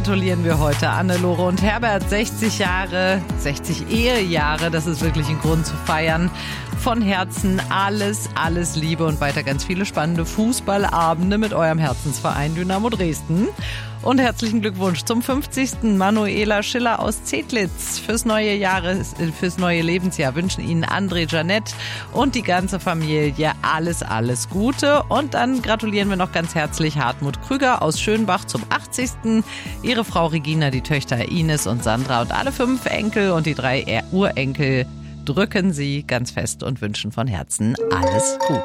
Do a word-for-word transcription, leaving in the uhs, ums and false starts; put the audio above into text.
gratulieren wir heute Annelore und Herbert. sechzig Jahre, sechzig Ehejahre, das ist wirklich ein Grund zu feiern. Von Herzen alles, alles Liebe und weiter ganz viele spannende Fußballabende mit eurem Herzensverein Dynamo Dresden. Und herzlichen Glückwunsch zum fünfzigsten Manuela Schiller aus Zedlitz. Fürs neue Jahre, fürs neue Lebensjahr wünschen Ihnen André, Janette und die ganze Familie alles, alles Gute. Und dann gratulieren wir noch ganz herzlich Hartmut Krüger aus Schönbach zum achtzigsten Ihre Frau Regina, die Töchter Ines und Sandra und alle fünf Enkel und die drei Urenkel drücken Sie ganz fest und wünschen von Herzen alles Gute.